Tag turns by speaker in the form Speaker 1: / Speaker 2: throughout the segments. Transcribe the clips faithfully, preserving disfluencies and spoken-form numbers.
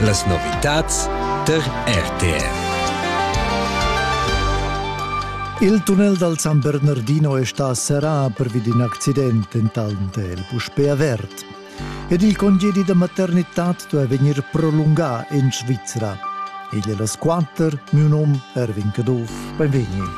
Speaker 1: Las novitats der R T R.
Speaker 2: Il tunnel del San Bernardino è sta serà per vidi un accidente in tante il Puspea Vert. Ed il congedo di maternità deve venire prolungato in Svizzera. Egli è la squatter, mio nome è Erwin Cadoff. Benvenuti.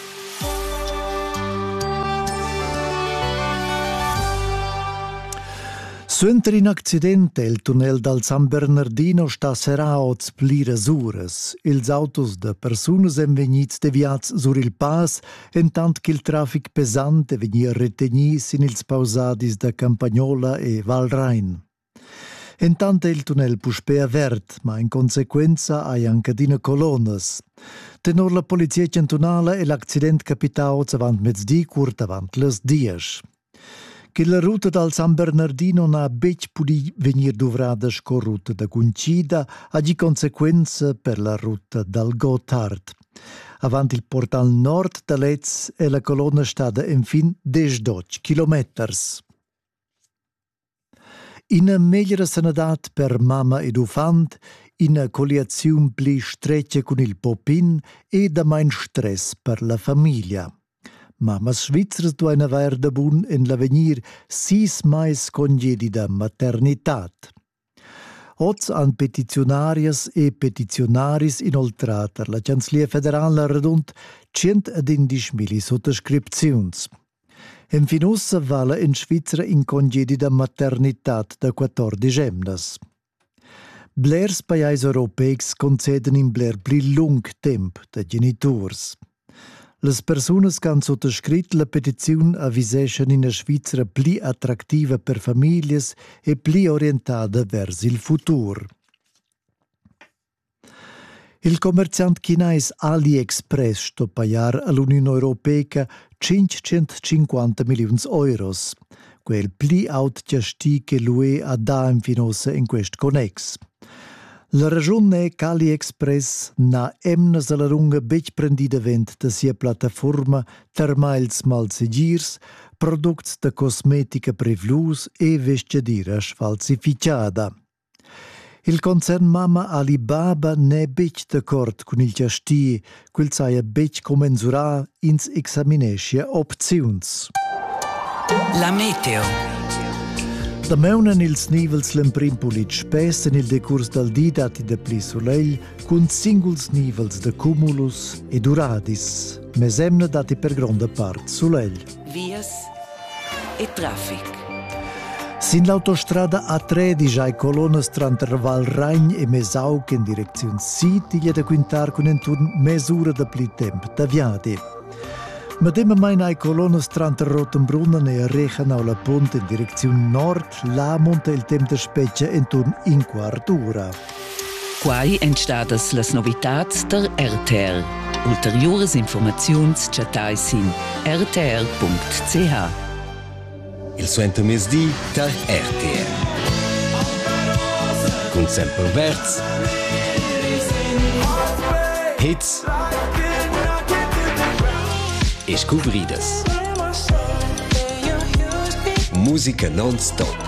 Speaker 2: Suenter in accidente il tunnel del San Bernardino sta serrao splires uras. Ils autos de persunas en vegnits deviats sur il pas, entant che il traffic pesante venia retegnis in ils pausadis da Campagnola e Val Rhein. Entant il tunnel Puspea Vert, ma in consequenza hai anche dina colonnas. Tenor la polizia cantonala e l'accident capitao avant mezzdi curt avant les dies. Che la ruta dal San Bernardino na bec pudi venir duvrada sco ruta da Guncida ha di conseguenza per la ruta dal Gotthard. Avant il portal nord da Letz e la colonna stada infin desdoc chilometers. Ina megliera sanadat per mamma ed ufant, ina coliaziun pli streccia con il popin e da main stress per la famiglia. Mamas Svizzers duein aver da bun en l'avenir sis mais congedi da maternitat. Oz han petitionarias e petitionaris inoltrata la Canzlia Federala radunt centadindicimila sottoscripziuns. En finussa vala in Svizzera in congedi da maternitat da quattordici emnas. Blers paiais europeics conceden in bler pli lung temp da genitors. Las persunas che han sottoscrit la petiziun aviseschen in a Svizzera pli attractiva per familias e pli orientada vers il futur. Il commerciant chinais AliExpress sto paiar all'Unione Europea cinquecentocinquanta milioni euros, quel pli aut giasti che l'U E ha da infinosa in quest connex. La ragione è che AliExpress na emnas alla lunga bec prendida vent da sia plataforma termails malsegirs, products da cosmetica prevlus e vestidiras falsificada. Il concern Mama Alibaba ne bec d'accordo con il giasti, quel saia bec commensura ins examinescia opziuns.
Speaker 1: La meteo.
Speaker 2: Da meunan ils nivels l'emprim pulit spess en il decurs dal di dati de pli soleil cun singuls nivels de cumulus e duradis, mes emna dati per gronda part soleil.
Speaker 1: Vias e traffic.
Speaker 2: Sin l'autostrada A tredici ai colonnas tra Val Rhein e Mesauc in direzione sud, iglia da quintar con enturn mesura de pli temp da viadi. Ma demma mai ai colonnas tra Rotenbrunnen e Rechenau la Ponte in direzione nord, là monta il temp da speccia enturn in quartura.
Speaker 3: Quai entstadas las novitats der R T R. Ulteriores informaziuns chatais in r t r punct c h.
Speaker 1: Il suento mesdi der R T R. Con sempre verts. Hits. E scobridas. Música non-stop.